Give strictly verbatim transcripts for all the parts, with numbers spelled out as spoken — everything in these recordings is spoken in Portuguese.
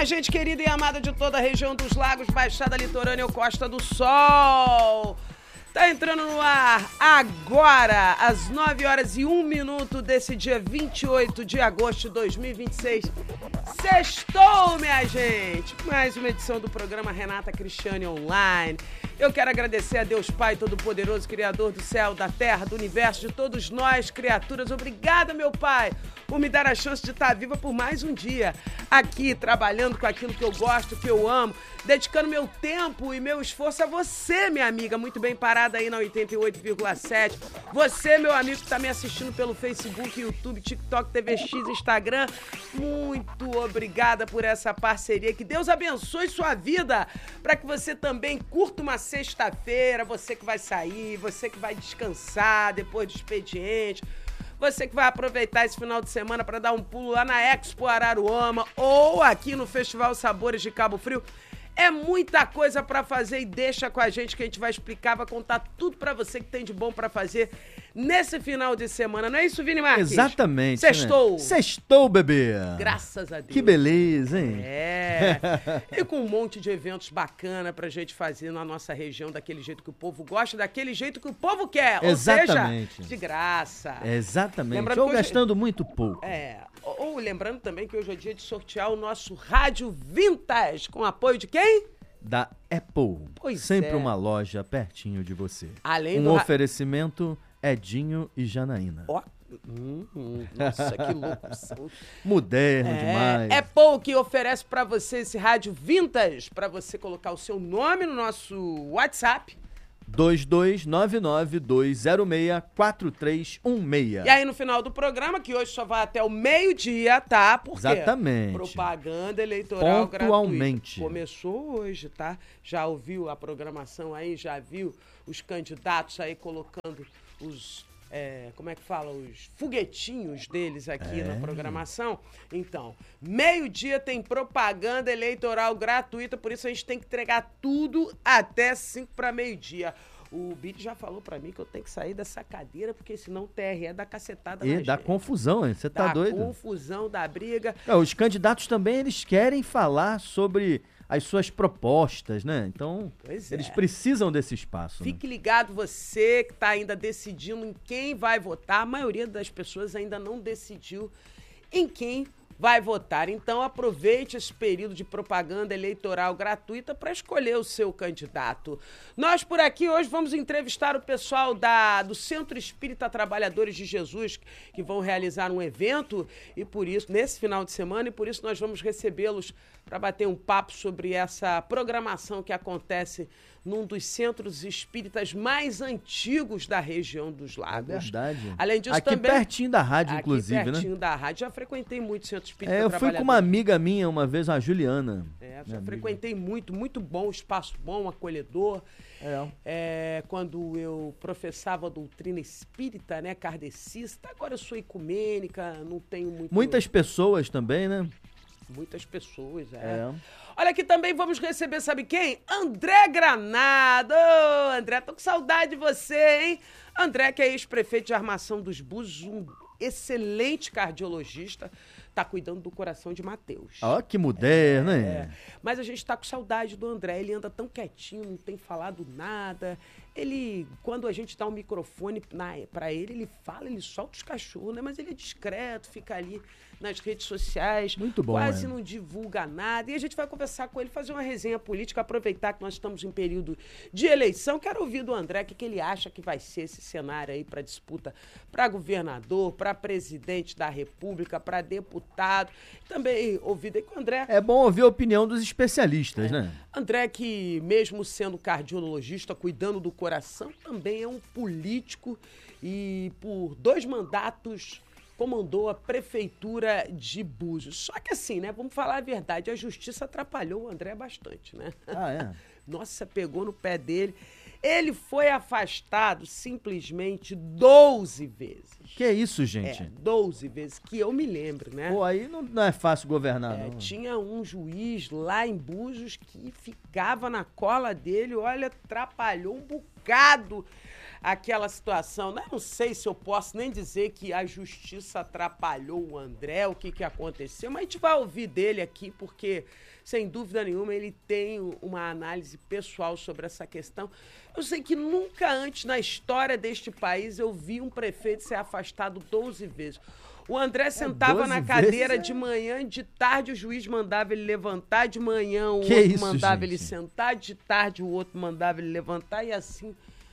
gente querida e amada de toda a região dos lagos, Baixada Litorânea ou Costa do Sol. Tá entrando no ar agora, às nove horas e um minuto desse dia vinte e oito de agosto de dois mil e vinte e seis. Sextou, minha gente! Mais uma edição do programa Renata Cristiane Online. Eu quero agradecer a Deus Pai Todo-Poderoso, Criador do céu, da terra, do universo, de todos nós, criaturas. Obrigada, meu Pai, por me dar a chance de estar viva por mais um dia. Aqui, trabalhando com aquilo que eu gosto, que eu amo, dedicando meu tempo e meu esforço a você, minha amiga, muito bem parada aí na oitenta e oito vírgula sete. Você, meu amigo, que está me assistindo pelo Facebook, YouTube, TikTok, T V X, Instagram. Muito obrigada por essa parceria. Que Deus abençoe sua vida, para que você também curta uma sexta-feira, você que vai sair, você que vai descansar depois do expediente, você que vai aproveitar esse final de semana para dar um pulo lá na Expo Araruama ou aqui no Festival Sabores de Cabo Frio. É muita coisa para fazer e deixa com a gente que a gente vai explicar, vai contar tudo para você que tem de bom para fazer nesse final de semana. Não é isso, Vini Marques? Exatamente. Sextou. Né? Sextou, bebê. Graças a Deus. Que beleza, hein? É. E com um monte de eventos bacanas pra gente fazer na nossa região, daquele jeito que o povo gosta, daquele jeito que o povo quer. Exatamente. Ou seja, de graça. Exatamente. Lembrando Ou hoje... gastando muito pouco. É. Ou, ou lembrando também que hoje é dia de sortear o nosso Rádio Vintage, com apoio de quem? Da Apple. Pois Sempre é. uma loja pertinho de você. Além um do... oferecimento Edinho e Janaína. Ó. Hum, hum, nossa, que louco. Moderno é, demais. É Apple que oferece pra você esse rádio Vintage, pra você colocar o seu nome no nosso WhatsApp. dois dois nove nove dois zero seis quatro três um seis. E aí no final do programa, que hoje só vai até o meio-dia, tá? Por quê? Exatamente. Propaganda eleitoral Pontualmente. gratuita. Começou hoje, tá? Já ouviu a programação aí, já viu os candidatos aí colocando os... É, como é que fala? Os foguetinhos deles aqui é. na programação. Então, meio-dia tem propaganda eleitoral gratuita, por isso a gente tem que entregar tudo até cinco para meio-dia. O Billy já falou pra mim que eu tenho que sair dessa cadeira, porque senão o T R E dá cacetada e na dá gente. confusão, hein? Você tá dá doido? Dá confusão, dá briga. É, os candidatos também, eles querem falar sobre as suas propostas, né? Então, pois eles é. precisam desse espaço. Fique né? ligado, você que está ainda decidindo em quem vai votar. A maioria das pessoas ainda não decidiu em quem vai votar. Então, aproveite esse período de propaganda eleitoral gratuita para escolher o seu candidato. Nós, por aqui, hoje vamos entrevistar o pessoal da, do Centro Espírita Trabalhadores de Jesus, que vão realizar um evento, e por isso, nesse final de semana, e por isso nós vamos recebê-los para bater um papo sobre essa programação que acontece num dos centros espíritas mais antigos da região dos Lagos. É verdade. Além disso, aqui também... pertinho da rádio, aqui inclusive, né? pertinho da rádio. Já frequentei muito centro espírita É, eu fui com uma amiga minha uma vez, a Juliana. É, já frequentei amiga. muito, muito bom, espaço bom, acolhedor. É. É, quando eu professava a doutrina espírita, né, kardecista, agora eu sou ecumênica, não tenho muito... Muitas pessoas também, né? Muitas pessoas, é. é. Olha, aqui também vamos receber, sabe quem? André Granado. Ô, André, tô com saudade de você, hein? André, que é ex-prefeito de Armação dos Búzios, um excelente cardiologista, tá cuidando do coração de Mateus. Ó, que moderno, é, hein? É. Mas a gente tá com saudade do André, ele anda tão quietinho, não tem falado nada. Ele, quando a gente dá um microfone na, pra ele, ele fala, ele solta os cachorros, né? Mas ele é discreto, fica ali nas redes sociais. Muito bom, quase é. não divulga nada. E a gente vai conversar com ele, fazer uma resenha política, aproveitar que nós estamos em período de eleição. Quero ouvir do André o que, que ele acha que vai ser esse cenário aí para disputa para governador, para presidente da República, para deputado. Também ouvir daí com o André. É bom ouvir a opinião dos especialistas, é. né? André, que mesmo sendo cardiologista, cuidando do coração, também é um político e por dois mandatos comandou a prefeitura de Búzios. Só que assim, né, vamos falar a verdade, a justiça atrapalhou o André bastante, né? Ah, é? Nossa, pegou no pé dele. Ele foi afastado simplesmente doze vezes. Que isso, gente? É, doze vezes, que eu me lembro, né? Pô, aí não, não é fácil governar, É, não. tinha um juiz lá em Búzios que ficava na cola dele, olha, atrapalhou um bocado aquela situação, né? Não sei se eu posso nem dizer que a justiça atrapalhou o André, o que que aconteceu, mas a gente vai ouvir dele aqui, porque, sem dúvida nenhuma, ele tem uma análise pessoal sobre essa questão. Eu sei que nunca antes na história deste país eu vi um prefeito ser afastado doze vezes. O André sentava é, na cadeira vezes, de manhã, de tarde o juiz mandava ele levantar, de manhã o que outro isso, mandava gente? ele sentar, de tarde o outro mandava ele levantar e assim...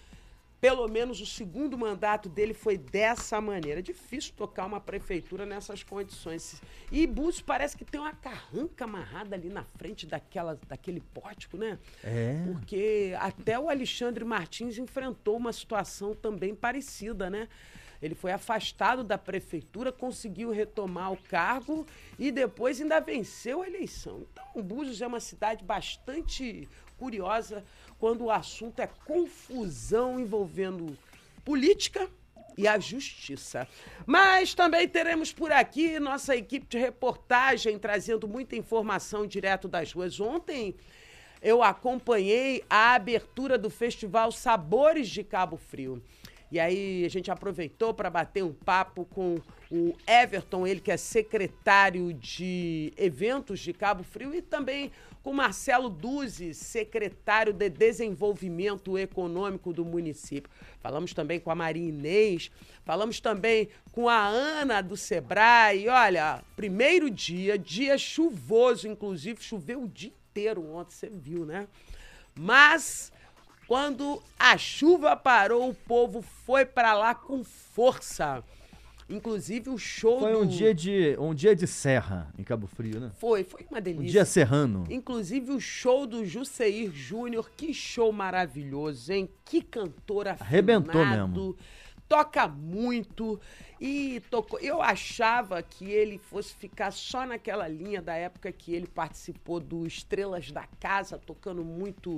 Pelo menos o segundo mandato dele foi dessa maneira. É difícil tocar uma prefeitura nessas condições. E Búzios parece que tem uma carranca amarrada ali na frente daquela, daquele pórtico, né? É. Porque até o Alexandre Martins enfrentou uma situação também parecida, né? Ele foi afastado da prefeitura, conseguiu retomar o cargo e depois ainda venceu a eleição. Então, Búzios é uma cidade bastante curiosa quando o assunto é confusão envolvendo política e a justiça. Mas também teremos por aqui nossa equipe de reportagem trazendo muita informação direto das ruas. Ontem eu acompanhei a abertura do Festival Sabores de Cabo Frio. E aí a gente aproveitou para bater um papo com o Everton, ele que é secretário de eventos de Cabo Frio, e também com Marcelo Duzzi, secretário de desenvolvimento econômico do município. Falamos também com a Maria Inês, falamos também com a Ana do Sebrae. Olha, primeiro dia, dia chuvoso, inclusive choveu o dia inteiro ontem, você viu, né? Mas... quando a chuva parou, o povo foi pra lá com força. Inclusive o show Foi do... um dia de um dia de serra em Cabo Frio, né? Foi, foi uma delícia. Um dia serrano. Inclusive o show do Jusceir Júnior, que show maravilhoso, hein? Que cantor afinado. Arrebentou mesmo. Toca muito e tocou. Eu achava que ele fosse ficar só naquela linha da época que ele participou do Estrelas da Casa, tocando muito...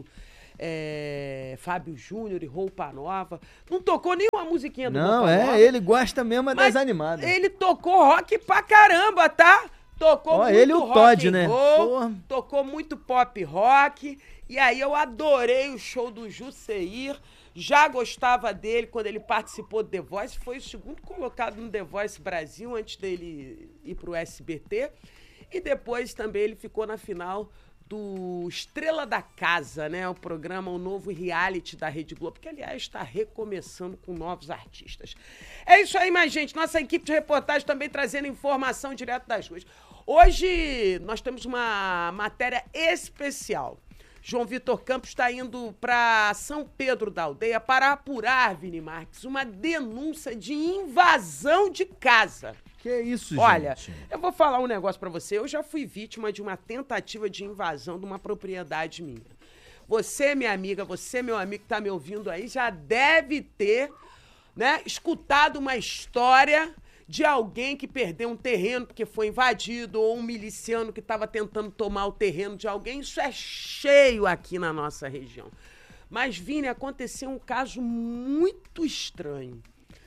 É, Fábio Júnior e Roupa Nova. Não tocou nenhuma musiquinha do Não, Roupa é, Nova. ele gosta mesmo é das animadas. Ele tocou rock pra caramba, tá? Tocou Ó, muito ele e o rock Todd, and né? roll, Porra. tocou muito pop rock. E aí eu adorei o show do Jusceir. Já gostava dele quando ele participou do The Voice. Foi o segundo colocado no The Voice Brasil antes dele ir pro S B T. E depois também ele ficou na final do Estrela da Casa, né? O programa, o novo reality da Rede Globo, que, aliás, está recomeçando com novos artistas. É isso aí, minha gente. Nossa equipe de reportagem também trazendo informação direto das ruas. Hoje nós temos uma matéria especial. João Vitor Campos está indo para São Pedro da Aldeia para apurar, Vini Marques, uma denúncia de invasão de casa. Que isso, gente? Olha, eu vou falar um negócio pra você. Eu já fui vítima de uma tentativa de invasão de uma propriedade minha. Você, minha amiga, você, meu amigo que tá me ouvindo aí, já deve ter, né, escutado uma história de alguém que perdeu um terreno porque foi invadido, ou um miliciano que estava tentando tomar o terreno de alguém. Isso é cheio aqui na nossa região. Mas, Vini, aconteceu um caso muito estranho.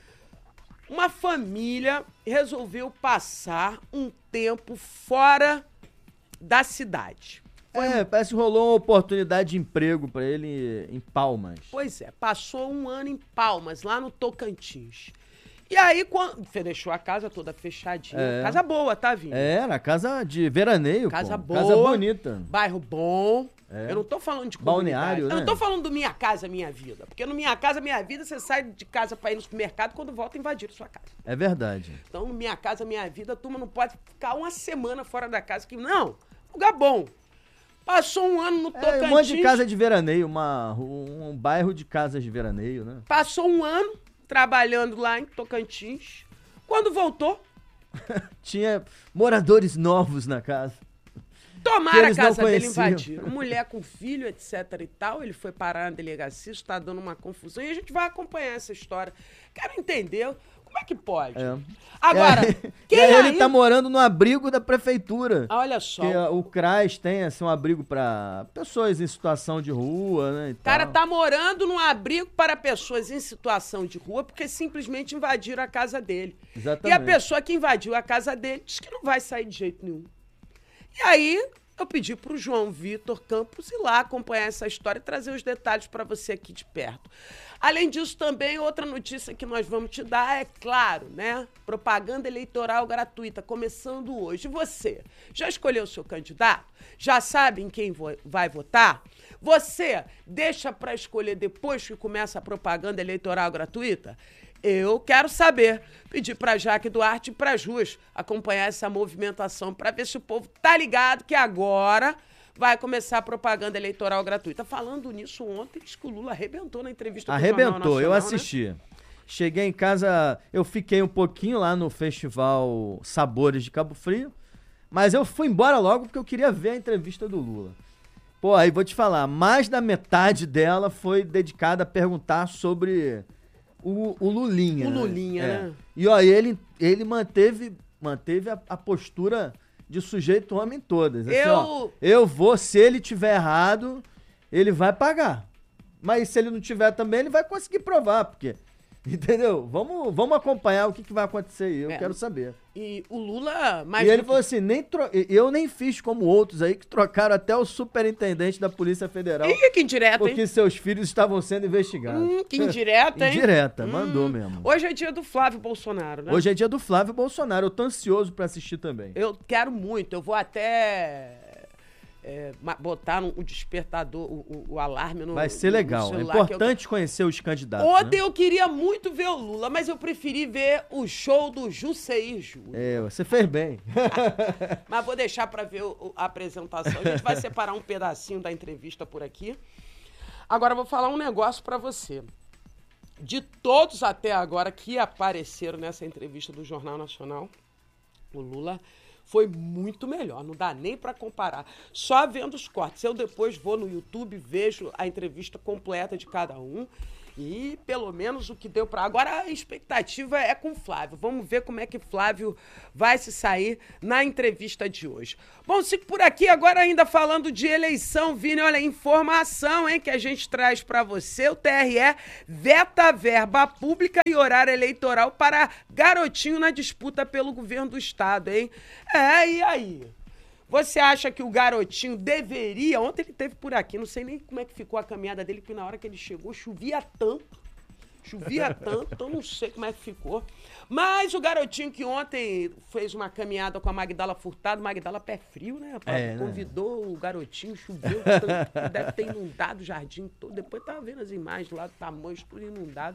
Uma família resolveu passar um tempo fora da cidade. Foi... É, parece que rolou uma oportunidade de emprego pra ele em Palmas. Pois é, passou um ano em Palmas, lá no Tocantins. E aí, quando... Você deixou a casa toda fechadinha. É. Casa boa, tá, Vini? É, na casa de veraneio, Casa pô. boa. Casa bonita. Bairro bom. É. Eu não tô falando de balneário, comunidade. né? Eu não tô falando do Minha Casa Minha Vida. Porque no Minha Casa Minha Vida, você sai de casa pra ir no supermercado, quando volta, invadiram sua casa. É verdade. Então, no Minha Casa Minha Vida, a turma não pode ficar uma semana fora da casa. Que não, lugar bom. Passou um ano no Tocantins. É, um monte de casa de veraneio, uma, um, um bairro de casas de veraneio, né? Passou um ano trabalhando lá em Tocantins. Quando voltou... tinha moradores novos na casa. Tomaram a casa dele, invadiram. Mulher com filho, etc e tal. Ele foi parar na delegacia, isso tá dando uma confusão. E a gente vai acompanhar essa história. Quero entender como é que pode. É. Agora, é, quem e aí aí... ele tá morando no abrigo da prefeitura. Olha só. Que o CRAS tem, assim, um abrigo pra pessoas em situação de rua, né? O cara tá morando num abrigo para pessoas em situação de rua porque simplesmente invadiram a casa dele. Exatamente. E a pessoa que invadiu a casa dele diz que não vai sair de jeito nenhum. E aí, eu pedi para o João Vitor Campos ir lá acompanhar essa história e trazer os detalhes para você aqui de perto. Além disso, também, outra notícia que nós vamos te dar é, claro, né? Propaganda eleitoral gratuita, começando hoje. Você já escolheu o seu candidato? Já sabe em quem vo- vai votar? Você deixa para escolher depois que começa a propaganda eleitoral gratuita? Eu quero saber. Pedir para Jaque Duarte e para as ruas acompanhar essa movimentação para ver se o povo tá ligado que agora vai começar a propaganda eleitoral gratuita. Falando nisso, ontem diz que o Lula arrebentou na entrevista do Jornal Nacional. Arrebentou, eu assisti. Né? Cheguei em casa, eu fiquei um pouquinho lá no Festival Sabores de Cabo Frio, mas eu fui embora logo porque eu queria ver a entrevista do Lula. Pô, aí vou te falar, mais da metade dela foi dedicada a perguntar sobre o, o Lulinha. O né? Lulinha, é. né? E ó, ele, ele manteve, manteve a, a postura de sujeito homem todas. Assim, eu... Ó, eu vou, se ele tiver errado, ele vai pagar. Mas se ele não tiver também, ele vai conseguir provar, porque... Entendeu? Vamos, vamos acompanhar o que, que vai acontecer aí, eu é. quero saber. E o Lula... Mais e ele que... falou assim, nem tro... eu nem fiz como outros aí, que trocaram até o superintendente da Polícia Federal. Ih, que indireta, porque hein? seus filhos estavam sendo investigados. Hum, que indireta, hein? Indireta, hum. mandou mesmo. Hoje é dia do Flávio Bolsonaro, né? Hoje é dia do Flávio Bolsonaro, eu tô ansioso pra assistir também. Eu quero muito, eu vou até... É, botar um, um despertador, o, o, o alarme no Vai ser legal, no é importante eu... conhecer os candidatos. Ontem né? eu queria muito ver o Lula, mas eu preferi ver o show do Jusceir Júnior. É, você fez bem. Mas vou deixar para ver o, a apresentação. A gente vai separar um pedacinho da entrevista por aqui. Agora eu vou falar um negócio para você. De todos até agora que apareceram nessa entrevista do Jornal Nacional, o Lula foi muito melhor, não dá nem para comparar. Só vendo os cortes. Eu depois vou no YouTube, vejo a entrevista completa de cada um e pelo menos o que deu para... Agora a expectativa é com o Flávio. Vamos ver como é que Flávio vai se sair na entrevista de hoje. Bom, sigo por aqui agora ainda falando de eleição, Vini. Olha, informação, hein, que a gente traz para você. O T R E veta verba pública e horário eleitoral para garotinho na disputa pelo governo do estado, hein? É, e aí? Você acha que o garotinho deveria... Ontem ele esteve por aqui, não sei nem como é que ficou a caminhada dele, porque na hora que ele chegou chovia tanto, chovia tanto, então não sei como é que ficou. Mas o garotinho que ontem fez uma caminhada com a Magdala Furtado, Magdala pé frio, né, rapaz? É, convidou né? o garotinho, choveu tanto, deve ter inundado o jardim todo. Depois tava vendo as imagens lá do tamanho, tudo inundado.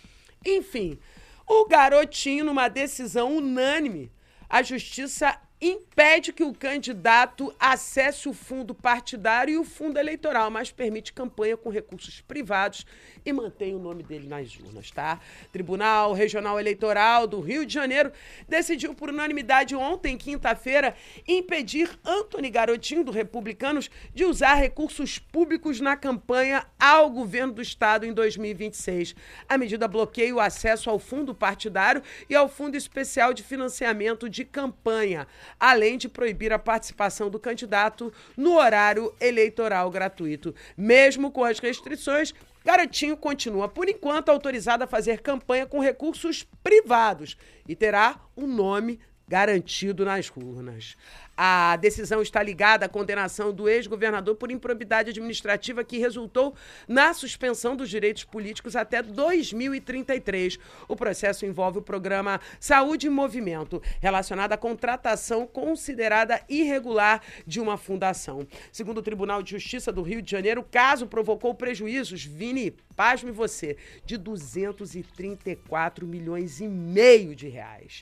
Enfim, o garotinho, numa decisão unânime, a justiça impede que o candidato acesse o fundo partidário e o fundo eleitoral, mas permite campanha com recursos privados e mantém o nome dele nas urnas, tá? Tribunal Regional Eleitoral do Rio de Janeiro decidiu por unanimidade ontem, quinta-feira, impedir Antony Garotinho, do Republicanos, de usar recursos públicos na campanha ao governo do estado em dois mil e vinte e seis. A medida bloqueia o acesso ao fundo partidário e ao fundo especial de financiamento de campanha, além de proibir a participação do candidato no horário eleitoral gratuito. Mesmo com as restrições, Garotinho continua, por enquanto, autorizado a fazer campanha com recursos privados e terá um nome garantido nas urnas. A decisão está ligada à condenação do ex-governador por improbidade administrativa que resultou na suspensão dos direitos políticos até dois mil e trinta e três. O processo envolve o programa Saúde em Movimento, relacionado à contratação considerada irregular de uma fundação. Segundo o Tribunal de Justiça do Rio de Janeiro, o caso provocou prejuízos, Vini, pasme você, de duzentos e trinta e quatro milhões e meio de reais.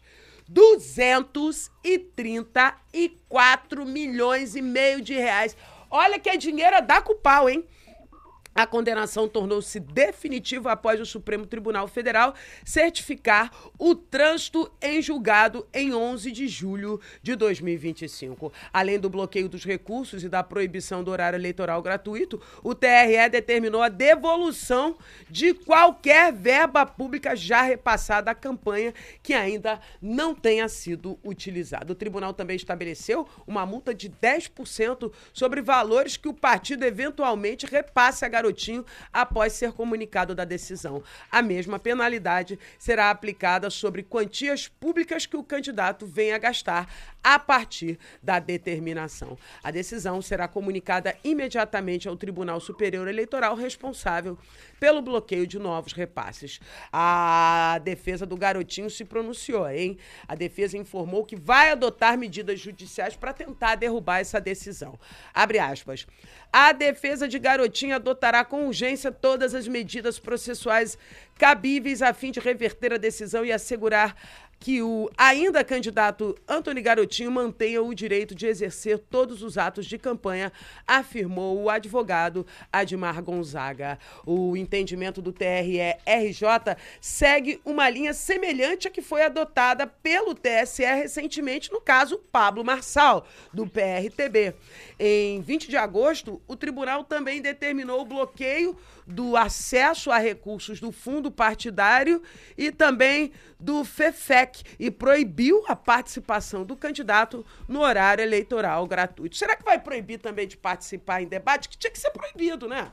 duzentos e trinta e quatro milhões e meio de reais. Olha que é dinheiro a dar com o pau, hein? A condenação tornou-se definitiva após o Supremo Tribunal Federal certificar o trânsito em julgado em onze de julho de dois mil e vinte e cinco. Além do bloqueio dos recursos e da proibição do horário eleitoral gratuito, o T R E determinou a devolução de qualquer verba pública já repassada à campanha que ainda não tenha sido utilizada. O tribunal também estabeleceu uma multa de dez por cento sobre valores que o partido eventualmente repasse a garotinho após ser comunicado da decisão. A mesma penalidade será aplicada sobre quantias públicas que o candidato venha a gastar a partir da determinação. A decisão será comunicada imediatamente ao Tribunal Superior Eleitoral responsável pelo bloqueio de novos repasses. A defesa do garotinho se pronunciou, hein? A defesa informou que vai adotar medidas judiciais para tentar derrubar essa decisão. Abre aspas. A defesa de garotinho adotará com urgência todas as medidas processuais cabíveis a fim de reverter a decisão e assegurar que o ainda candidato Antony Garotinho mantenha o direito de exercer todos os atos de campanha, afirmou o advogado Admar Gonzaga. O entendimento do T R E R J segue uma linha semelhante à que foi adotada pelo T S E recentemente no caso Pablo Marçal, do P R T B. Em vinte de agosto, o tribunal também determinou o bloqueio do acesso a recursos do fundo partidário e também do FEFEC e proibiu a participação do candidato no horário eleitoral gratuito. Será que vai proibir também de participar em debate? Que tinha que ser proibido, né?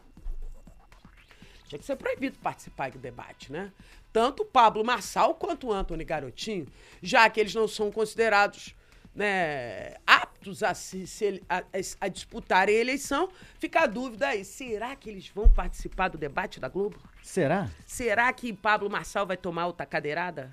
Tinha que ser proibido participar em debate, né? Tanto o Pablo Marçal quanto o Antony Garotinho, já que eles não são considerados, né, aptos a, se, se, a, a disputarem a eleição, fica a dúvida aí, será que eles vão participar do debate da Globo? Será? Será que Pablo Marçal vai tomar outra cadeirada?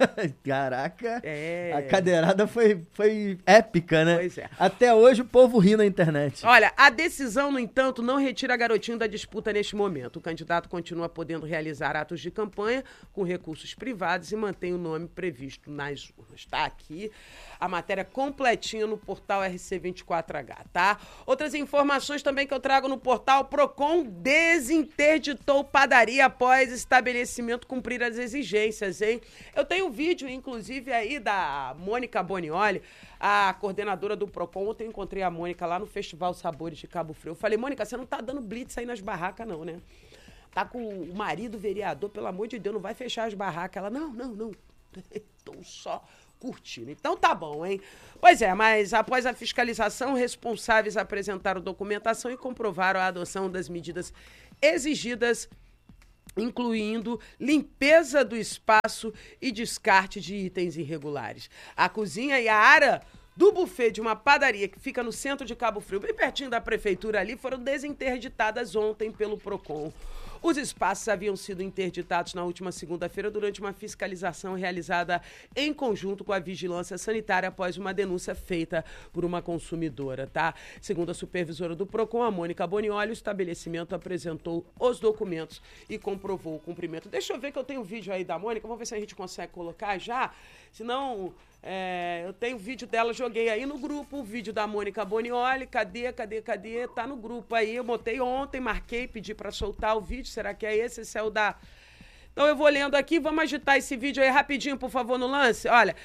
Caraca, é. A cadeirada foi, foi épica, né? Pois é. Até hoje o povo ri na internet. Olha, a decisão, no entanto, não retira Garotinho da disputa neste momento. O candidato continua podendo realizar atos de campanha com recursos privados e mantém o nome previsto nas urnas. Tá aqui a matéria completinha no portal R C vinte e quatro H, tá? Outras informações também que eu trago no portal: Procon desinterditou padaria após estabelecimento cumprir as exigências, hein? Eu tenho um vídeo, inclusive, aí da Mônica Bonioli, a coordenadora do Procon. Ontem eu encontrei a Mônica lá no Festival Sabores de Cabo Frio. Eu falei, Mônica, você não tá dando blitz aí nas barracas, não, né? Tá com o marido vereador, pelo amor de Deus, não vai fechar as barracas. Ela, não, não, não. Tô só curtindo. Então tá bom, hein? Pois é, mas após a fiscalização, responsáveis apresentaram documentação e comprovaram a adoção das medidas exigidas, incluindo limpeza do espaço e descarte de itens irregulares. A cozinha e a área do buffet de uma padaria que fica no centro de Cabo Frio, bem pertinho da prefeitura ali, foram desinterditadas ontem pelo Procon. Os espaços haviam sido interditados na última segunda-feira durante uma fiscalização realizada em conjunto com a Vigilância Sanitária após uma denúncia feita por uma consumidora, tá? Segundo a supervisora do Procon, a Mônica Bonioli, o estabelecimento apresentou os documentos e comprovou o cumprimento. Deixa eu ver que eu tenho um vídeo aí da Mônica, vamos ver se a gente consegue colocar já, senão... É, eu tenho o vídeo dela, joguei aí no grupo, o vídeo da Mônica Bonioli, cadê, cadê, cadê? Tá no grupo aí, eu botei ontem, marquei, pedi pra soltar o vídeo, será que é esse? Esse é o da... Então eu vou lendo aqui, vamos agitar esse vídeo aí rapidinho, por favor, no lance. Olha,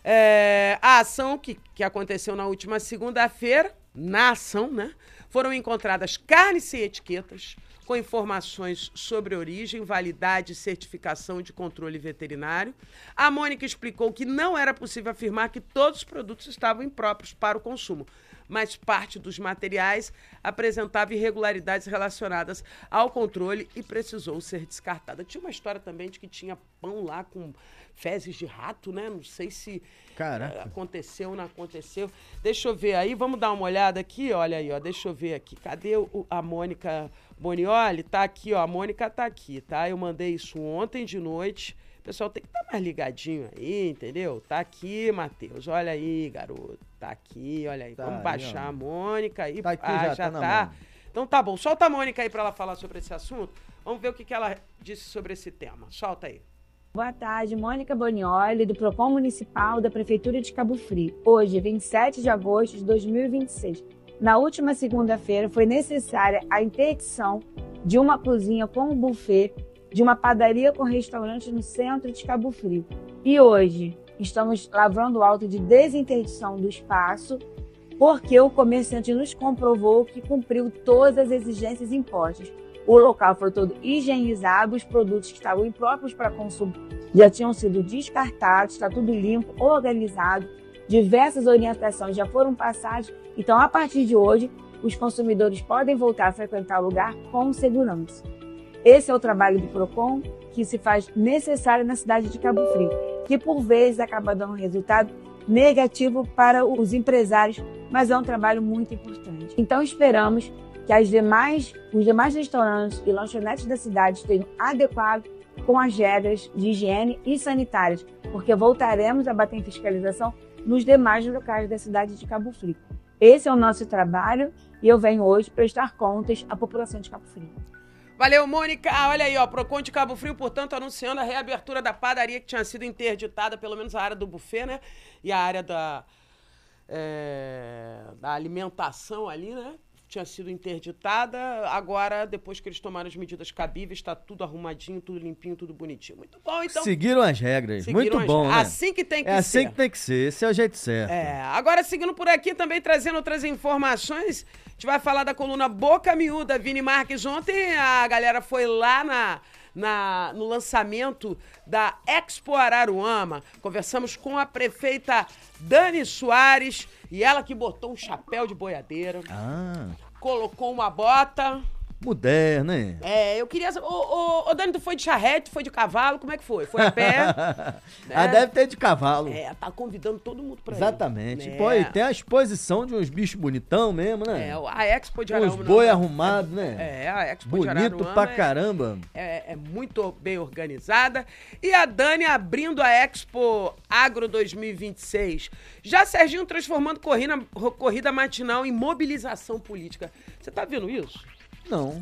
é, a ação que, que aconteceu na última segunda-feira, na ação, né? Foram encontradas carnes sem etiquetas, com informações sobre origem, validade e certificação de controle veterinário. A Mônica explicou que não era possível afirmar que todos os produtos estavam impróprios para o consumo, mas parte dos materiais apresentava irregularidades relacionadas ao controle e precisou ser descartada. Tinha uma história também de que tinha pão lá com fezes de rato, né? Não sei se Caraca. aconteceu ou não aconteceu. Deixa eu ver aí, vamos dar uma olhada aqui, olha aí, ó, deixa eu ver aqui. Cadê o, a Mônica Bonioli? Tá aqui, ó, a Mônica tá aqui, tá? Eu mandei isso ontem de noite. O pessoal tem que estar mais ligadinho aí, entendeu? Tá aqui, Matheus, olha aí, garoto. Tá aqui, olha aí. Tá, vamos baixar aí, a Mônica aí. Tá aqui, ah, já, já tá. tá. Então tá bom, solta a Mônica aí pra ela falar sobre esse assunto. Vamos ver o que, que ela disse sobre esse tema. Solta aí. Boa tarde, Mônica Bonioli, do Procon Municipal da Prefeitura de Cabo Frio. Hoje, vinte e sete de agosto de dois mil e vinte e seis. Na última segunda-feira, foi necessária a interdição de uma cozinha com buffet de uma padaria com restaurante no centro de Cabo Frio. E hoje, estamos lavrando o auto de desinterdição do espaço, porque o comerciante nos comprovou que cumpriu todas as exigências impostas. O local foi todo higienizado, os produtos que estavam impróprios para consumo já tinham sido descartados, está tudo limpo, organizado, diversas orientações já foram passadas. Então, a partir de hoje, os consumidores podem voltar a frequentar o lugar com segurança. Esse é o trabalho do Procon, que se faz necessário na cidade de Cabo Frio, que por vezes acaba dando resultado negativo para os empresários, mas é um trabalho muito importante. Então esperamos que as demais, os demais restaurantes e lanchonetes da cidade estejam adequados com as regras de higiene e sanitárias, porque voltaremos a bater em fiscalização nos demais locais da cidade de Cabo Frio. Esse é o nosso trabalho e eu venho hoje prestar contas à população de Cabo Frio. Valeu, Mônica. Ah, olha aí, ó, Procon de Cabo Frio, portanto, anunciando a reabertura da padaria que tinha sido interditada, pelo menos a área do buffet, né? E a área da, é, da alimentação ali, né? Tinha sido interditada. Agora, depois que eles tomaram as medidas cabíveis, está tudo arrumadinho, tudo limpinho, tudo bonitinho. Muito bom, então. Seguiram as regras. Seguiram Muito as... bom, né? Assim que tem que é ser. É assim que tem que ser. Esse é o jeito certo. É. Agora, seguindo por aqui, também trazendo outras informações, a gente vai falar da coluna Boca Miúda. Vini Marques, ontem a galera foi lá na... Na, no lançamento da Expo Araruama. Conversamos com a prefeita Dani Soares e ela que botou um chapéu de boiadeira, Ah. colocou uma bota. Moderna, hein? É, eu queria... Ô, ô, ô, Dani, tu foi de charrete, foi de cavalo, como é que foi? Foi a pé? Né? Ah, deve ter de cavalo. É, tá convidando todo mundo pra ir. Exatamente. É. Pô, e tem a exposição de uns bichos bonitão mesmo, né? É, a Expo de Araruama. Uns boi arrumados, né? É, a Expo de Bonito Araruama pra é- caramba. É, é muito bem organizada. E a Dani abrindo a Expo Agro dois mil e vinte e seis. Já Serginho transformando corrida, corrida matinal em mobilização política. Você tá vendo isso? Não.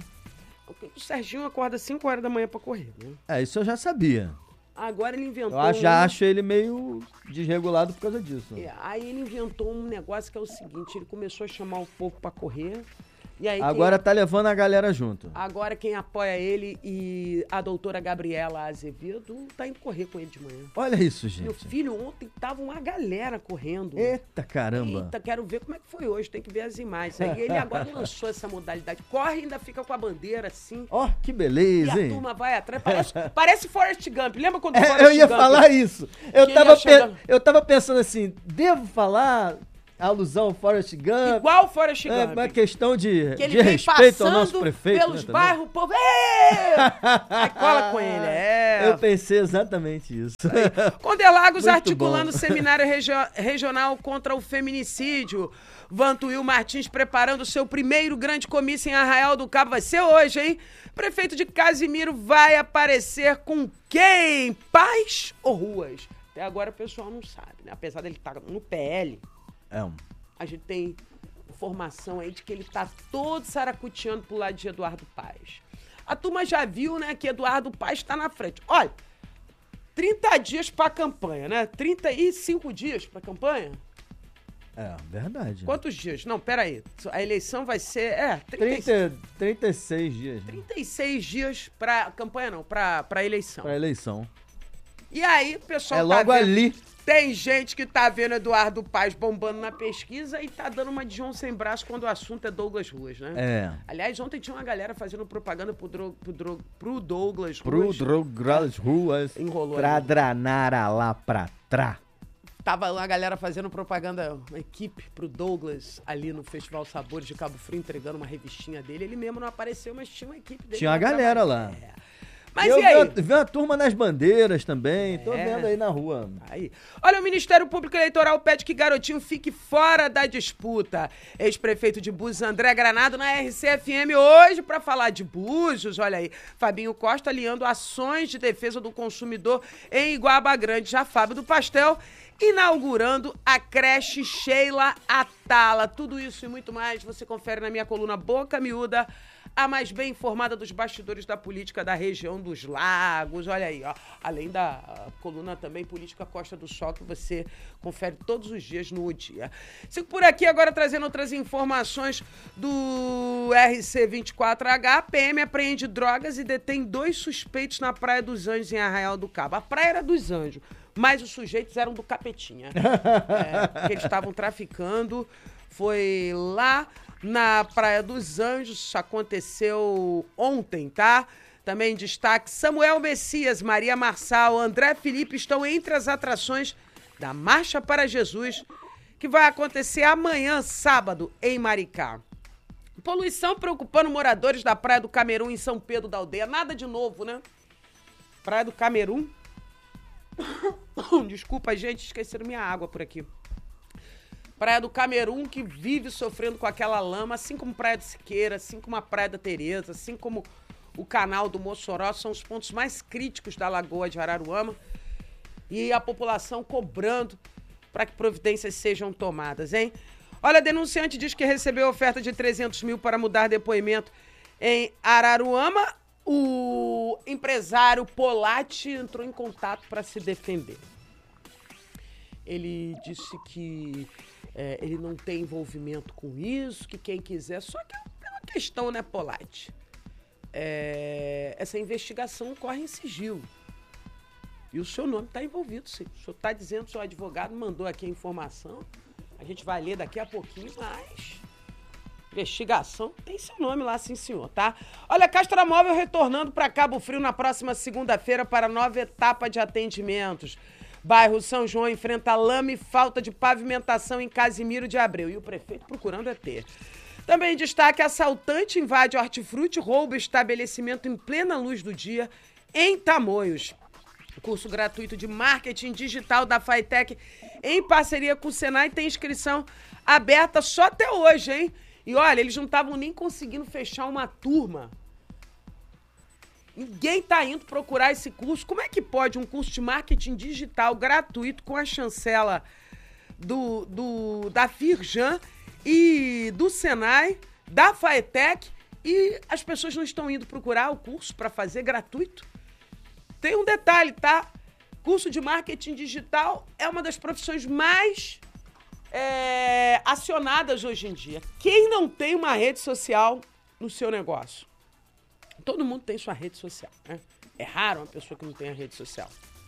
O Serginho acorda cinco horas da manhã pra correr, né? É, isso eu já sabia. Agora ele inventou... Eu acho- já acho ele meio desregulado por causa disso. É, aí ele inventou um negócio que é o seguinte, ele começou a chamar o povo pra correr. E aí Agora quem, tá levando a galera junto. agora quem apoia ele e a doutora Gabriela Azevedo tá indo correr com ele de manhã. Olha isso, Meu gente. filho, ontem tava uma galera correndo. Eita caramba. Eita, quero ver como é que foi hoje, tem que ver as imagens. Aí ele agora lançou essa modalidade. Corre e ainda fica com a bandeira assim. Ó, que E beleza, a hein? turma vai atrás. Parece, parece Forrest Gump. Lembra quando o É, Forrest eu ia Gump... falar isso. Eu que tava, ele ia chegar- pe- eu tava pensando assim, devo falar a alusão ao Forrest Gump? Igual o Forrest É Gump. uma questão de, Que ele de vem respeito ao nosso passando prefeito. pelos né, também. bairros, o povo... Ê! Aí cola com ele, é. Eu pensei exatamente isso. Condelagos Muito articulando bom. seminário regio- regional contra o feminicídio. Vantuil Martins preparando seu primeiro grande comício em Arraial do Cabo. Vai ser hoje, hein? Prefeito de Casimiro vai aparecer com quem? Paz ou ruas? Até agora o pessoal não sabe, né? Apesar dele estar no P L, É um... a gente tem informação aí de que ele tá todo saracuteando pro lado de Eduardo Paes. A turma já viu, né, que Eduardo Paes tá na frente. Olha, trinta dias pra campanha, né? trinta e cinco dias pra campanha? É, verdade. Quantos dias? Não, peraí. A eleição vai ser, é, trinta, trinta, trinta e seis dias né, trinta e seis dias pra campanha, não, pra, pra eleição. pra eleição. E aí, o pessoal É tá logo vendo- ali. Tem gente que tá vendo Eduardo Paes bombando na pesquisa e tá dando uma de João sem braço quando o assunto é Douglas Ruas, né? É. Aliás, ontem tinha uma galera fazendo propaganda pro, dro, pro, dro, pro Douglas Pro Ruas. Drogras Ruas. Enrolou Pra ali. dranara lá pra trás. Tava uma galera fazendo propaganda, uma equipe pro Douglas ali no Festival Sabores de Cabo Frio, entregando uma revistinha dele. Ele mesmo não apareceu, mas tinha uma equipe dele. Tinha uma lá galera trabalhando. lá. É. Mas eu e aí? Vi, vi uma turma nas bandeiras também. Tô É. vendo aí na rua. Aí. Olha, o Ministério Público Eleitoral pede que Garotinho fique fora da disputa. Ex-prefeito de Búzios, André Granado, na R C F M hoje para falar de Búzios. Olha aí, Fabinho Costa aliando ações de defesa do consumidor em Iguaba Grande. Já Fábio do Pastel inaugurando a creche Sheila Atala. Tudo isso e muito mais você confere na minha coluna Boca Miúda, a mais bem informada dos bastidores da política da região dos lagos. Olha aí, ó. Além da coluna também Política Costa do Sol, que você confere todos os dias no dia. Sigo por aqui agora trazendo outras informações do R C vinte e quatro H. A P M apreende drogas e detém dois suspeitos na Praia dos Anjos, em Arraial do Cabo. A praia era dos Anjos, mas os sujeitos eram do Capetinha. É, porque eles estavam traficando. Foi lá na Praia dos Anjos, isso aconteceu ontem, tá? Também em destaque, Samuel Messias, Maria Marçal, André Felipe estão entre as atrações da Marcha para Jesus, que vai acontecer amanhã, sábado, em Maricá. Poluição preocupando moradores da Praia do Camerun, em São Pedro da Aldeia. Nada de novo, né? Praia do Camerun. Desculpa, gente, esqueceram minha água por aqui. Praia do Camerun, que vive sofrendo com aquela lama, assim como Praia de Siqueira, assim como a Praia da Tereza, assim como o canal do Mossoró, são os pontos mais críticos da Lagoa de Araruama. E a população cobrando para que providências sejam tomadas, hein? Olha, a denunciante diz que recebeu oferta de trezentos mil para mudar depoimento em Araruama. O empresário Polatti entrou em contato para se defender. Ele disse que é, ele não tem envolvimento com isso, que quem quiser... Só que é uma questão, né, Polatti? É, essa investigação ocorre em sigilo. E o seu nome está envolvido, sim. O senhor está dizendo, o seu advogado mandou aqui a informação. A gente vai ler daqui a pouquinho, mas... investigação tem seu nome lá, sim, senhor, tá? Olha, Castramóvel retornando para Cabo Frio na próxima segunda-feira para nova etapa de atendimentos. Bairro São João enfrenta lama e falta de pavimentação em Casimiro de Abreu. E o prefeito procurando é ter. Também destaque: assaltante invade hortifruti, rouba estabelecimento em plena luz do dia em Tamoios. Curso gratuito de marketing digital da Faitec, em parceria com o Senai, tem inscrição aberta só até hoje, hein? E olha, eles não estavam nem conseguindo fechar uma turma. Ninguém tá indo procurar esse curso. Como é que pode um curso de marketing digital gratuito com a chancela do, do, da Firjan e do Senai, da Faetec, e as pessoas não estão indo procurar o curso para fazer gratuito? Tem um detalhe, tá? Curso de marketing digital é uma das profissões mais é, acionadas hoje em dia. Quem não tem uma rede social no seu negócio? Todo mundo tem sua rede social, né? É raro uma pessoa que não tenha rede social.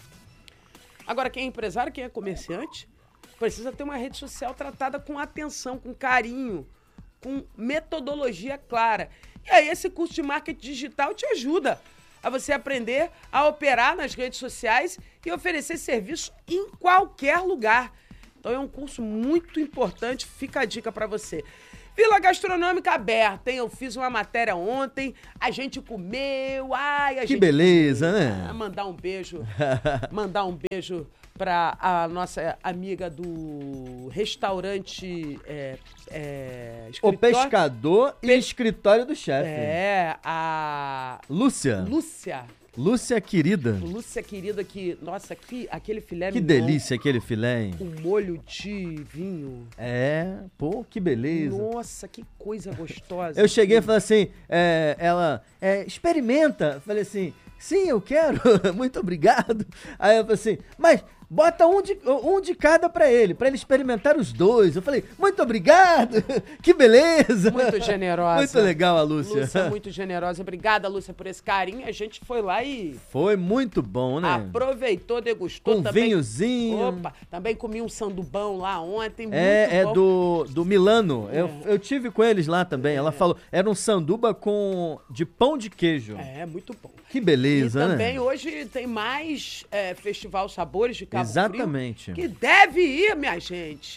Agora, quem é empresário, quem é comerciante, precisa ter uma rede social tratada com atenção, com carinho, com metodologia clara. E aí esse curso de marketing digital te ajuda a você aprender a operar nas redes sociais e oferecer serviço em qualquer lugar. Então é um curso muito importante, fica a dica para você. Vila Gastronômica aberta, hein? Eu fiz uma matéria ontem, a gente comeu, ai, a que gente... beleza, né? Ah, mandar um beijo, mandar um beijo para a nossa amiga do restaurante... É, é, o Pescador e Pe... Escritório do Chefe. É, a... Lúcia. Lúcia. Lúcia querida. Lúcia querida, que, nossa, que, aquele filé Que mignon, delícia aquele filé, hein? com molho de vinho. É, pô, que beleza. Nossa, que coisa gostosa. Eu cheguei e falei assim, é, ela, é, experimenta. Falei assim, sim, eu quero, muito obrigado. Aí eu falei assim, mas bota um de, um de cada pra ele, pra ele experimentar os dois. Eu falei, muito obrigado, que beleza. Muito generosa. Muito legal a Lúcia. Lúcia, muito generosa. Obrigada, Lúcia, por esse carinho. A gente foi lá e... Foi muito bom, né? Aproveitou, degustou. Com também, vinhozinho. Opa, também comi um sandubão lá ontem, muito É, é bom. do, do Milano. É. Eu, eu tive com eles lá também. É. Ela falou, era um sanduba com de pão de queijo. É, muito bom. Que beleza, e né? também hoje tem mais é, Festival Sabores de Cabo Exatamente. Frio, que deve ir, minha gente,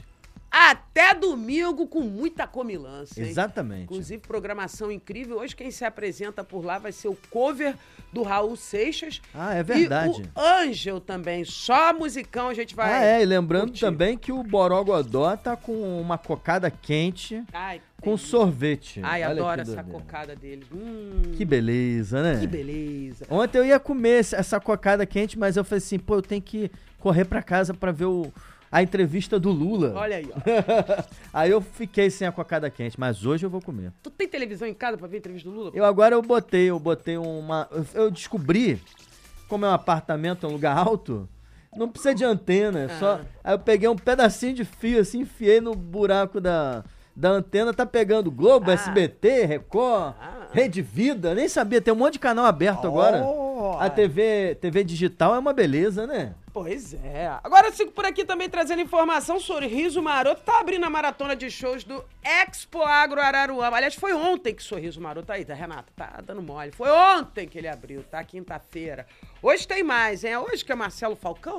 até domingo com muita comilança, hein? Exatamente. Inclusive, programação incrível. Hoje quem se apresenta por lá vai ser o cover do Raul Seixas. Ah, é verdade. E o Ângel também. Só musicão a gente vai... Ah, é. E lembrando curtir. também que o Borogodó tá com uma cocada quente Ai, com tem... sorvete. Ai, Olha adoro que essa doideira. cocada dele. Hum, Que beleza, né? que beleza. Ontem eu ia comer essa cocada quente, mas eu falei assim, pô, eu tenho que correr pra casa pra ver o... a entrevista do Lula. Olha aí, ó. Aí eu fiquei sem a cocada quente, mas hoje eu vou comer. Tu tem televisão em casa pra ver a entrevista do Lula? Eu agora eu botei, eu botei uma... Eu descobri, como é um apartamento, é um lugar alto, não precisa de antena, é só... Aí eu peguei um pedacinho de fio, assim, enfiei no buraco da, da antena, tá pegando Globo, Ah. S B T, Record, Ah. Rede Vida, nem sabia, tem um monte de canal aberto agora. Oh. A T V, T V digital é uma beleza, né? Pois é. Agora eu sigo por aqui também trazendo informação. Sorriso Maroto tá abrindo a maratona de shows do Expo Agro Araruama. Aliás, foi ontem que Sorriso Maroto... Aí, tá, Renata, tá dando mole. Foi ontem que ele abriu, tá? Quinta-feira. Hoje tem mais, hein? É hoje que é Marcelo Falcão?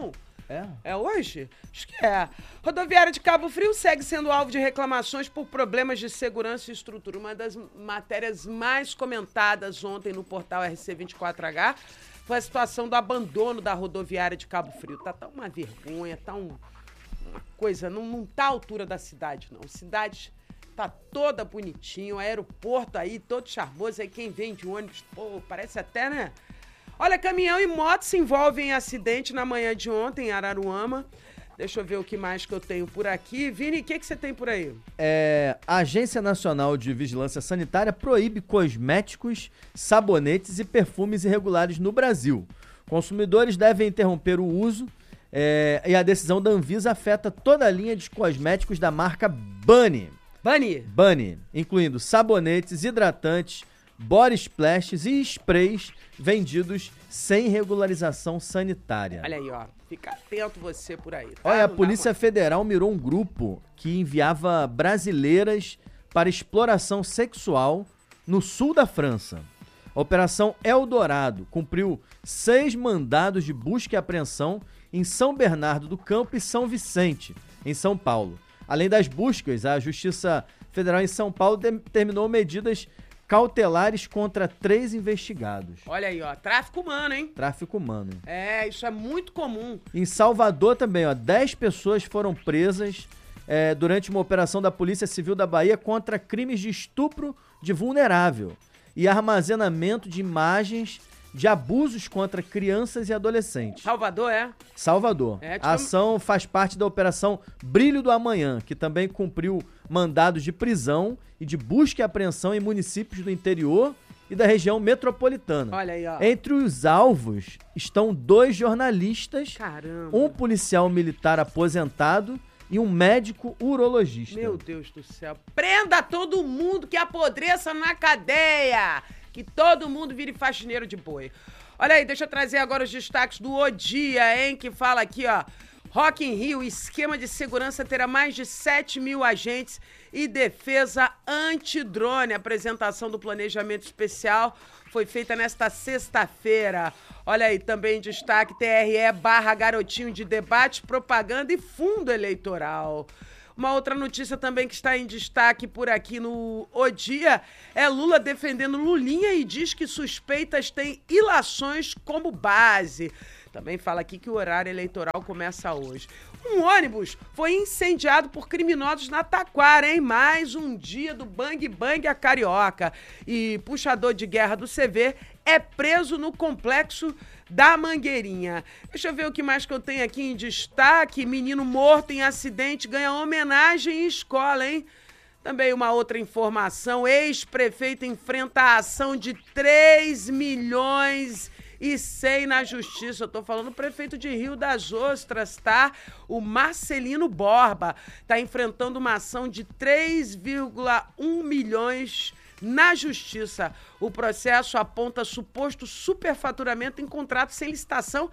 É? É hoje? Acho que é. Rodoviária de Cabo Frio segue sendo alvo de reclamações por problemas de segurança e estrutura. Uma das matérias mais comentadas ontem no portal R C vinte e quatro H foi a situação do abandono da rodoviária de Cabo Frio. Tá, tá uma vergonha, tá um, uma coisa, não, não tá à altura da cidade, não. A cidade tá toda bonitinha, o aeroporto aí, todo charmoso. Aí quem vem de ônibus, pô, parece até, né? Olha, caminhão e moto se envolvem em acidente na manhã de ontem em Araruama. Deixa eu ver o que mais que eu tenho por aqui. Vini, o que, que você tem por aí? É, a Agência Nacional de Vigilância Sanitária proíbe cosméticos, sabonetes e perfumes irregulares no Brasil. Consumidores devem interromper o uso é, e a decisão da Anvisa afeta toda a linha de cosméticos da marca Bunny. Bunny? Bunny, incluindo sabonetes, hidratantes, body splashes e sprays vendidos sem regularização sanitária. Olha aí, ó. Fica atento você por aí, tá? Olha, a Não Polícia Federal mirou um grupo que enviava brasileiras para exploração sexual no sul da França. A Operação Eldorado cumpriu seis mandados de busca e apreensão em São Bernardo do Campo e São Vicente, em São Paulo. Além das buscas, a Justiça Federal em São Paulo determinou medidas cautelares contra três investigados. Olha aí, ó, tráfico humano, hein? Tráfico humano. É, isso é muito comum. Em Salvador também, ó, dez pessoas foram presas é, durante uma operação da Polícia Civil da Bahia contra crimes de estupro de vulnerável e armazenamento de imagens de abusos contra crianças e adolescentes. Salvador, é? Salvador. É, tipo... A ação faz parte da Operação Brilho do Amanhã, que também cumpriu mandados de prisão e de busca e apreensão em municípios do interior e da região metropolitana. Olha aí, ó. Entre os alvos estão dois jornalistas, Caramba. um policial militar aposentado e um médico urologista. Meu Deus do céu. Prenda todo mundo que apodreça na cadeia. Que todo mundo vire faxineiro de boi. Olha aí, deixa eu trazer agora os destaques do O Dia, hein? Que fala aqui, ó. Rock in Rio, esquema de segurança terá mais de sete mil agentes e defesa antidrone. A apresentação do planejamento especial foi feita nesta sexta-feira. Olha aí, também destaque T R E barra garotinho de debate, propaganda e fundo eleitoral. Uma outra notícia também que está em destaque por aqui no O Dia é Lula defendendo Lulinha e diz que suspeitas têm ilações como base. Também fala aqui que o horário eleitoral começa hoje. Um ônibus foi incendiado por criminosos na Taquara, hein? Mais um dia do bang bang a carioca. E puxador de guerra do C V é preso no complexo da Mangueirinha. Deixa eu ver o que mais que eu tenho aqui em destaque. Menino morto em acidente ganha homenagem em escola, hein? Também uma outra informação. Ex-prefeito enfrenta a ação de três milhões e cem na justiça. Eu tô falando do prefeito de Rio das Ostras, tá? O Marcelino Borba tá enfrentando uma ação de três vírgula um milhões na justiça. O processo aponta suposto superfaturamento em contrato sem licitação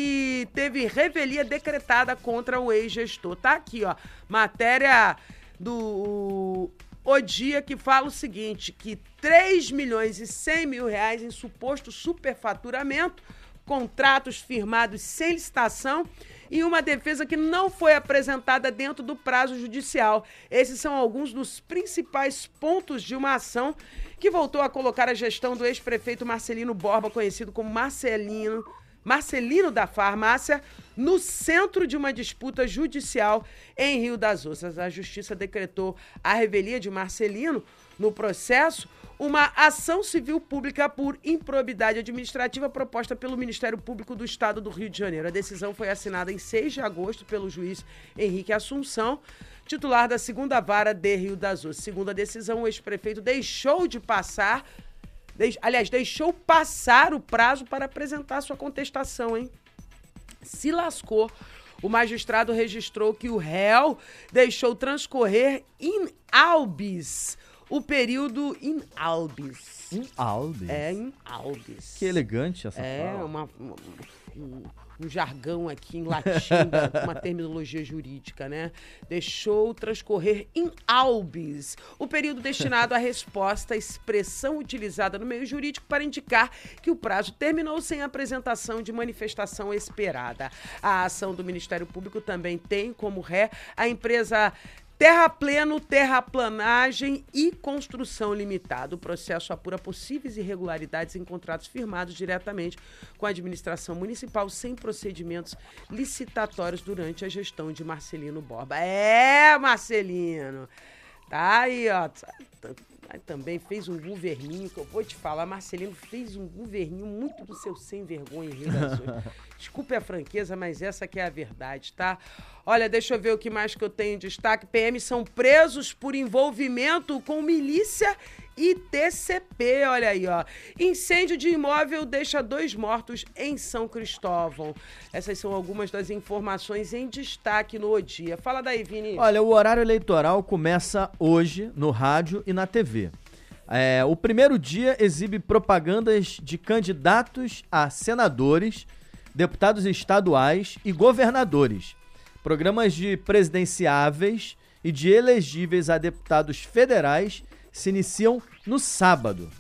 e teve revelia decretada contra o ex-gestor. Tá aqui, ó, matéria do O Dia que fala o seguinte, que três milhões e cem mil reais em suposto superfaturamento, contratos firmados sem licitação e uma defesa que não foi apresentada dentro do prazo judicial. Esses são alguns dos principais pontos de uma ação que voltou a colocar a gestão do ex-prefeito Marcelino Borba, conhecido como Marcelino, Marcelino da Farmácia, no centro de uma disputa judicial em Rio das Ostras. A justiça decretou a revelia de Marcelino no processo, uma ação civil pública por improbidade administrativa proposta pelo Ministério Público do Estado do Rio de Janeiro. A decisão foi assinada em seis de agosto pelo juiz Henrique Assunção, titular da segunda vara de Rio das Ostras. Segundo a decisão, o ex-prefeito deixou de passar, deix, aliás, deixou passar o prazo para apresentar sua contestação, hein? Se lascou. O magistrado registrou que o réu deixou transcorrer in albis o período in albis. In albis? É, in albis. Que elegante essa é, fala. Uma, uma, um, um jargão aqui em latim, da- uma terminologia jurídica, né? Deixou transcorrer in albis o período destinado à resposta, expressão utilizada no meio jurídico para indicar que o prazo terminou sem apresentação de manifestação esperada. A ação do Ministério Público também tem como ré a empresa Terrapleno, Terraplanagem e Construção Limitada. O processo apura possíveis irregularidades em contratos firmados diretamente com a administração municipal sem procedimentos licitatórios durante a gestão de Marcelino Borba. É, Marcelino! Tá aí, ó. Aí também fez um governinho, que eu vou te falar, Marcelino fez um governinho muito do seu sem vergonha em Rio das Ostras. Desculpe a franqueza, mas essa que é a verdade, tá? Olha, deixa eu ver o que mais que eu tenho em destaque. P M são presos por envolvimento com milícia e T C P, olha aí, ó. Incêndio de imóvel deixa dois mortos em São Cristóvão. Essas são algumas das informações em destaque no O Dia. Fala daí, Vini. Olha, o horário eleitoral começa hoje no rádio e na T V. É, o primeiro dia exibe propagandas de candidatos a senadores, deputados estaduais e governadores. Programas de presidenciáveis e de elegíveis a deputados federais se iniciam no sábado.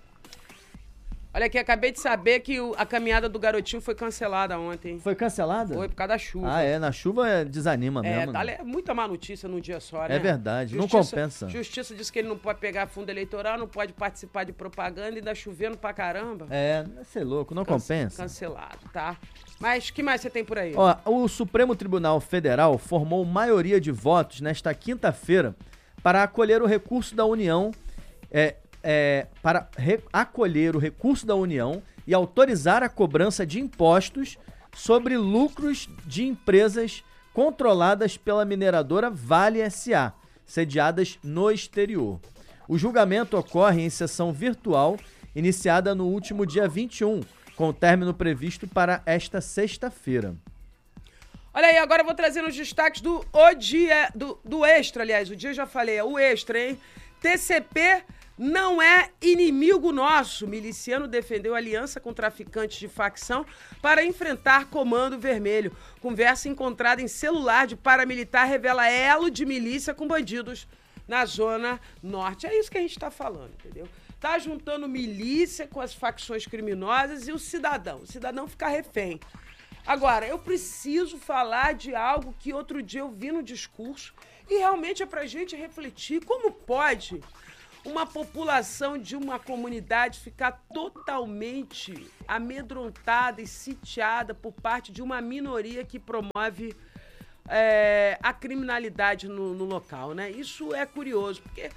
Olha aqui, acabei de saber que o- a caminhada do garotinho foi cancelada ontem. Foi cancelada? Foi por causa da chuva. Ah, é. Na chuva é, desanima É, mesmo. tá, né? é muita má notícia num dia só, né? É verdade, não compensa. Justiça disse que ele não pode pegar fundo eleitoral, não pode participar de propaganda e ainda chovendo pra caramba. É, não é ser louco, não Cance- compensa. Cancelado, tá? Mas o que mais você tem por aí? Ó, o Supremo Tribunal Federal formou maioria de votos nesta quinta-feira para acolher o recurso da União, é, é, para re- acolher o recurso da União e autorizar a cobrança de impostos sobre lucros de empresas controladas pela mineradora Vale S A, sediadas no exterior. O julgamento ocorre em sessão virtual, iniciada no último dia vinte e um, com o término previsto para esta sexta-feira. Olha aí, agora eu vou trazer os destaques do O Dia, do, do Extra, aliás, o dia eu já falei, é o Extra, hein? T C P não é inimigo nosso. Miliciano defendeu aliança com traficantes de facção para enfrentar Comando Vermelho. Conversa encontrada em celular de paramilitar revela elo de milícia com bandidos na Zona Norte. É isso que a gente tá falando, entendeu? Tá juntando milícia com as facções criminosas e o cidadão. O cidadão fica refém. Agora, eu preciso falar de algo que outro dia eu vi no discurso e realmente é pra gente refletir. Como pode uma população de uma comunidade ficar totalmente amedrontada e sitiada por parte de uma minoria que promove é, a criminalidade no, no local, né? Isso é curioso, porque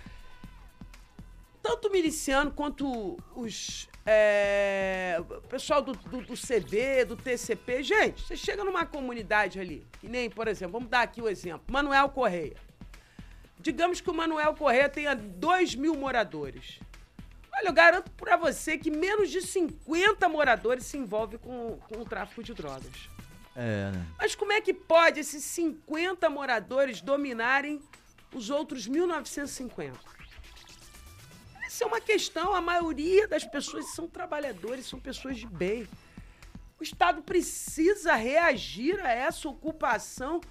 tanto o miliciano quanto os é, o pessoal do, do, do C B, do T C P, gente, você chega numa comunidade ali, que nem, por exemplo, vamos dar aqui o exemplo, Manuel Correia. Digamos que o Manuel Correia tenha dois mil moradores. Olha, eu garanto pra você que menos de cinquenta moradores se envolvem com, com o tráfico de drogas. É, né? Mas como é que pode esses cinquenta moradores dominarem os outros mil novecentos e cinquenta? Essa é uma questão, a maioria das pessoas são trabalhadores, são pessoas de bem. O Estado precisa reagir a essa ocupação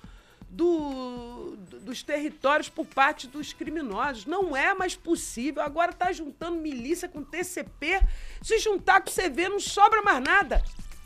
do, do, dos territórios por parte dos criminosos. Não é mais possível. Agora tá juntando milícia com T C P. Se juntar com C V, não sobra mais nada.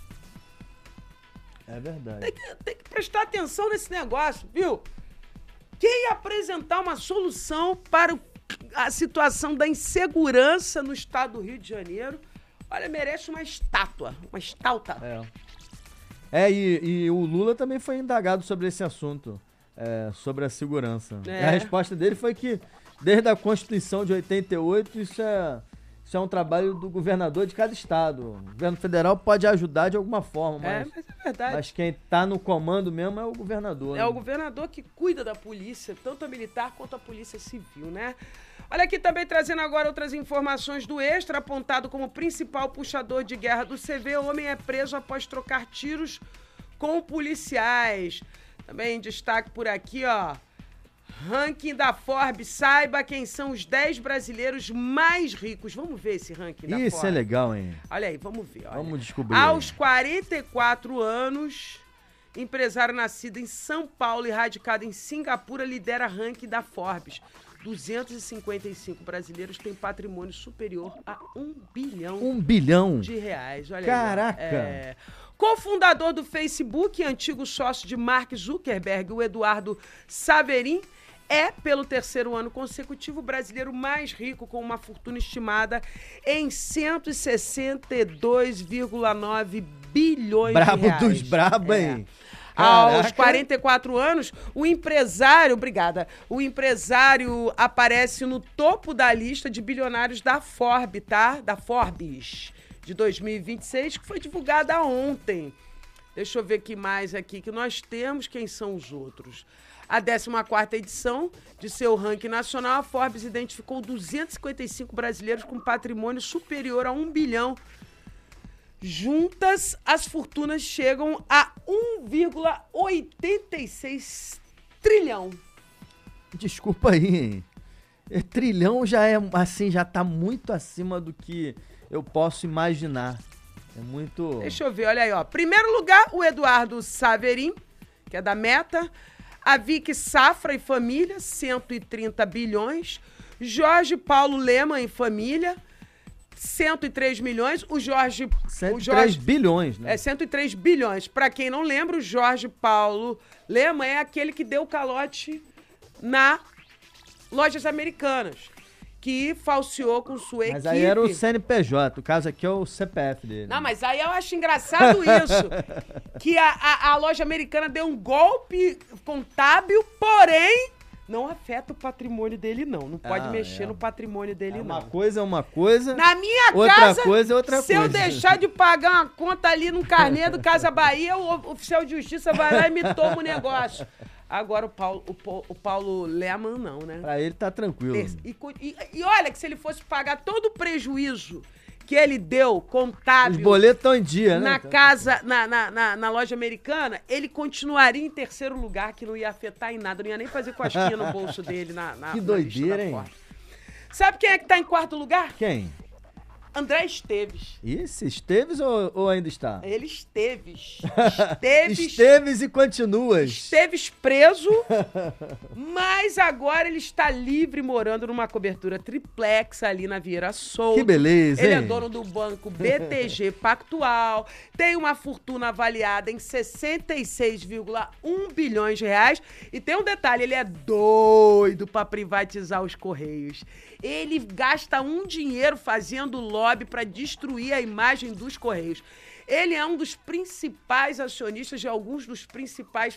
É verdade. Tem que, tem que prestar atenção nesse negócio, viu? Quem apresentar uma solução para o, a situação da insegurança no estado do Rio de Janeiro, olha, merece uma estátua, uma estátua. É. É, e, e o Lula também foi indagado sobre esse assunto, é, sobre a segurança. É. E a resposta dele foi que, desde a Constituição de oitenta e oito, isso é, isso é um trabalho do governador de cada estado. O governo federal pode ajudar de alguma forma, mas, É, mas é verdade. mas quem tá no comando mesmo é o governador. É né? o governador que cuida da polícia, tanto a militar quanto a polícia civil, né? Olha aqui também trazendo agora outras informações do Extra, apontado como principal puxador de guerra do C V, o homem é preso após trocar tiros com policiais. Também em destaque por aqui, ó, Ranking da Forbes, saiba quem são os dez brasileiros mais ricos. Vamos ver esse ranking da Forbes. Isso é legal, hein? Olha aí, vamos ver. Olha. Vamos descobrir. Aos aí. quarenta e quatro anos, empresário nascido em São Paulo e radicado em Singapura, lidera ranking da Forbes. duzentos e cinquenta e cinco brasileiros têm patrimônio superior a um bilhão, Um bilhão? de reais. Olha Caraca! aí. É... Co-fundador do Facebook, antigo sócio de Mark Zuckerberg, o Eduardo Saverin, é, pelo terceiro ano consecutivo, o brasileiro mais rico, com uma fortuna estimada em cento e sessenta e dois vírgula nove bilhões Brabo de reais. dos brabo, hein? É. Aos Caraca. quarenta e quatro anos, o empresário, obrigada, o empresário aparece no topo da lista de bilionários da Forbes, tá? Da Forbes, de dois mil e vinte e seis, que foi divulgada ontem. Deixa eu ver que mais aqui que nós temos, quem são os outros. A décima quarta edição de seu ranking nacional, a Forbes identificou duzentos e cinquenta e cinco brasileiros com patrimônio superior a um bilhão. Juntas, as fortunas chegam a um vírgula oitenta e seis trilhão. Desculpa aí, hein? É, trilhão já é, assim, já tá muito acima do que eu posso imaginar. É muito... Deixa eu ver, olha aí, ó. Primeiro lugar, o Eduardo Saverin, que é da Meta. A Vicky Safra e Família, cento e trinta bilhões. Jorge Paulo Lema e Família, cento e três milhões. O Jorge... cento o e três Jorge, bilhões, né? É, cento e três bilhões. Pra quem não lembra, o Jorge Paulo Lema é aquele que deu calote na Lojas Americanas, que falseou com sua equipe. Mas aí era o C N P J, o caso aqui é o C P F dele. Não, mas aí eu acho engraçado isso, que a, a, a Loja Americana deu um golpe contábil, porém... não afeta o patrimônio dele, não. Não pode Ah, mexer é. no patrimônio dele, É não. uma coisa é uma coisa, Na minha outra casa, coisa é outra se coisa. eu deixar de pagar uma conta ali no carnê do Casa Bahia, o oficial de justiça vai lá e me toma o negócio. Agora o Paulo, o, Paulo- o Paulo Leman não, né? Pra ele tá tranquilo. E, cu- e- e olha que se ele fosse pagar todo o prejuízo que ele deu, Os contábil, boletos estão em dia, né? na casa, na, na, na, na loja americana, ele continuaria em terceiro lugar, que não ia afetar em nada, não ia nem fazer cosquinha no bolso dele na, na Que na doideira, lista da hein? Forbes. Sabe quem é que tá em quarto lugar? Quem? André Esteves. Esse, Esteves ou, ou ainda está? Ele Esteves. Esteves. Esteves e continuas. Esteves preso, mas agora ele está livre, morando numa cobertura triplex ali na Vieira Solto. Que beleza, Ele hein? é dono do banco B T G Pactual, tem uma fortuna avaliada em sessenta e seis vírgula um bilhões de reais. E tem um detalhe, ele é doido para privatizar os Correios. Ele gasta um dinheiro fazendo lobby para destruir a imagem dos Correios. Ele é um dos principais acionistas de alguns dos principais